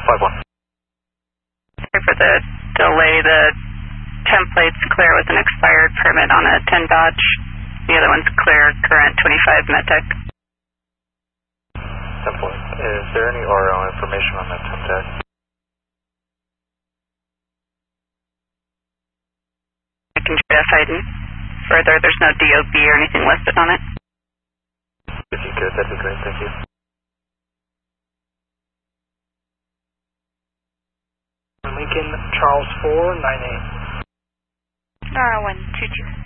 51. Sorry for the delay. The template's clear with an expired permit on a 10 Dodge. The other one's clear, current 25 Medtech. Template. Is there any RL information on that Temtec? I can try to find further. There's no DOB or anything listed on it. If you could, that'd be great. Thank you. Lincoln Charles 498. R122.